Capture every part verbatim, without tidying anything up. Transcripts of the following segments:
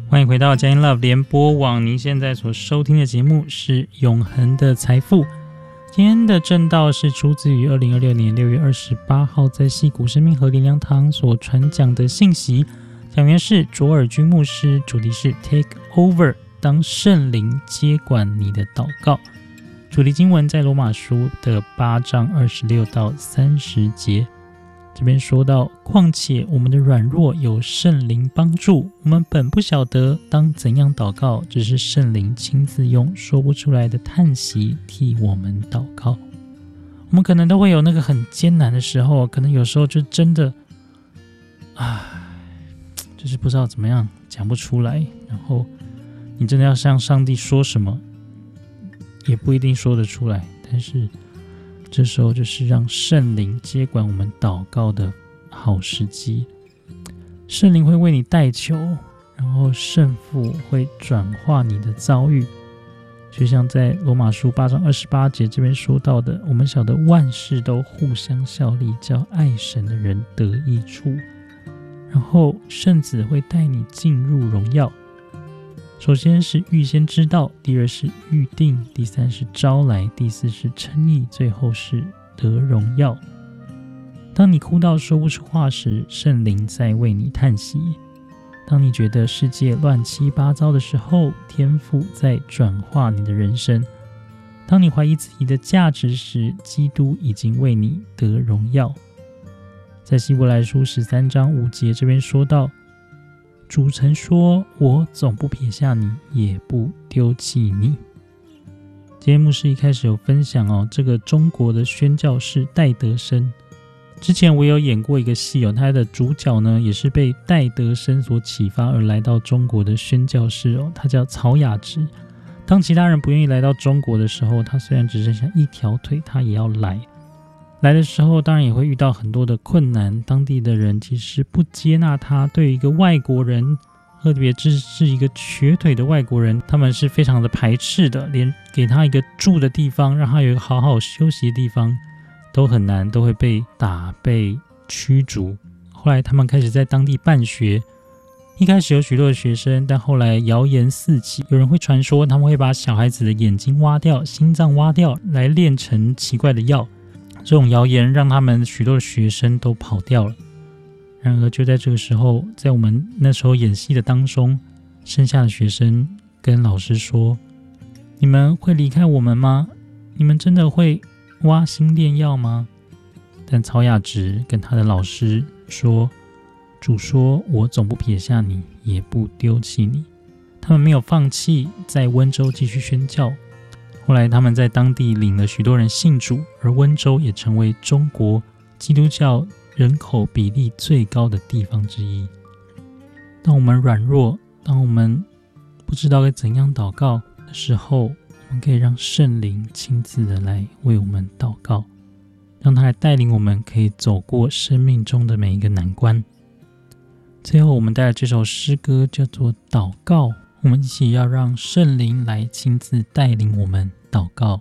欢迎回到佳音 Love 联播网，您现在所收听的节目是永恒的财富。今天的正道是出自于二零二六年六月二十八号在矽谷生命河灵粮堂所传讲的信息，讲员是卓尔君牧师，主题是 Take Over， 当圣灵接管你的祷告。主题经文在罗马书的八章二十六到三十节，这边说到，况且我们的软弱有圣灵帮助，我们本不晓得当怎样祷告，只是圣灵亲自用说不出来的叹息替我们祷告。我们可能都会有那个很艰难的时候，可能有时候就真的唉，就是不知道怎么样讲不出来，然后你真的要向上帝说什么也不一定说得出来，但是这时候就是让圣灵接管我们祷告的好时机。圣灵会为你代求，然后圣父会转化你的遭遇，就像在罗马书八章二十八节这边说到的，我们晓得万事都互相效力，叫爱神的人得益处。然后圣子会带你进入荣耀，首先是预先知道，第二是预定，第三是招来，第四是称义，最后是得荣耀。当你哭到说不出话时，圣灵在为你叹息；当你觉得世界乱七八糟的时候，天父在转化你的人生；当你怀疑自己的价值时，基督已经为你得荣耀。在希伯来书十三章五节这边说到，主曾说，我总不撇下你，也不丢弃你。今天牧师一开始有分享哦，这个中国的宣教士戴德生，之前我有演过一个戏哦，他的主角呢也是被戴德生所启发而来到中国的宣教士哦，他叫曹雅芝。当其他人不愿意来到中国的时候，他虽然只剩下一条腿，他也要来。来的时候当然也会遇到很多的困难，当地的人其实不接纳他，对于一个外国人，特别是一个瘸腿的外国人，他们是非常的排斥的，连给他一个住的地方，让他有一个好好休息的地方都很难，都会被打被驱逐。后来他们开始在当地办学，一开始有许多的学生，但后来谣言四起，有人会传说他们会把小孩子的眼睛挖掉，心脏挖掉，来炼成奇怪的药。这种谣言让他们许多的学生都跑掉了。然而就在这个时候，在我们那时候演戏的当中，剩下的学生跟老师说，你们会离开我们吗？你们真的会挖心炼药吗？但曹雅芝跟他的老师说，主说，我总不撇下你，也不丢弃你。他们没有放弃，在温州继续宣教。后来他们在当地领了许多人信主，而温州也成为中国基督教人口比例最高的地方之一。当我们软弱，当我们不知道该怎样祷告的时候，我们可以让圣灵亲自的来为我们祷告，让他来带领我们可以走过生命中的每一个难关。最后我们带来这首诗歌叫做祷告，我们一起要让圣灵来亲自带领我们祷告。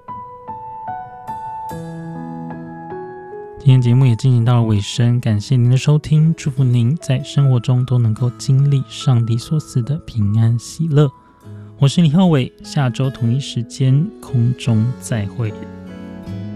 今天节目也进行到了尾声，感谢您的收听，祝福您在生活中都能够经历上帝所赐的平安喜乐。我是李浩伟，下周同一时间空中再会。